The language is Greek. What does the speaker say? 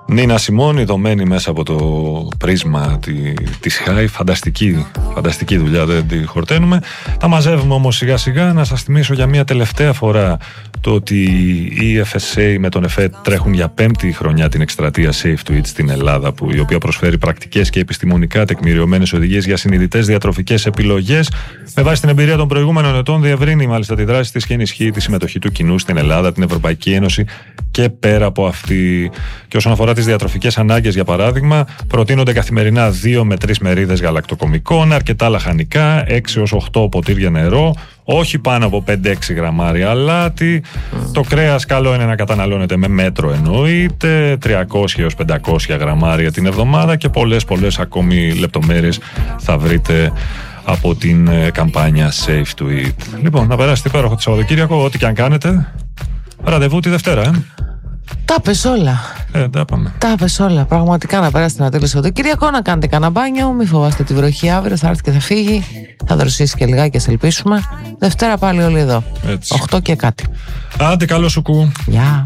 Νίνα Σιμών, ειδωμένη μέσα από το πρίσμα της Χάι. Φανταστική δουλειά, δεν τη χορταίνουμε. Τα μαζεύουμε όμως σιγά σιγά. Να σας θυμίσω για μια τελευταία φορά το ότι οι FSA με τον ΕΦΕ τρέχουν για 5η χρονιά την εκστρατεία Safe to Eat στην Ελλάδα, η οποία προσφέρει πρακτικές και επιστημονικά τεκμηριωμένες οδηγίες για συνειδητές διατροφικές επιλογές. Με βάση την εμπειρία των προηγούμενων ετών, διευρύνει μάλιστα τη δράση της και ενισχύει τη συμμετοχή του κοινού στην Ελλάδα, την Ευρωπαϊκή Ένωση και πέρα από αυτή. Και όσον αφορά τις διατροφικές ανάγκες, για παράδειγμα, προτείνονται καθημερινά 2 με 3 μερίδες γαλακτοκομικών, αρκετά λαχανικά, 6 έως 8 ποτήρια νερό, όχι πάνω από 5-6 γραμμάρια αλάτι. Το κρέας καλό είναι να καταναλώνεται με μέτρο, εννοείται, 300 έως 500 γραμμάρια την εβδομάδα και πολλές ακόμη λεπτομέρειες θα βρείτε από την καμπάνια Safe to Eat. Λοιπόν, να περάσετε υπέροχο το Σαββατοκύριακο, ό,τι και αν κάνετε. Ραντεβού τη Δευτέρα, Τα πες όλα. Τα πάμε. Τα πες όλα. Πραγματικά να περάσετε ένα τέλειο Σαββατοκύριακο, να κάνετε κανένα μπάνιο. Μην φοβάστε τη βροχή αύριο, θα έρθει και θα φύγει. Θα δροσίσει και λιγάκι, ας ελπίσουμε. Δευτέρα πάλι όλοι εδώ. Έτσι. 8 και κάτι. Άντε, καλό σου κου. Γεια.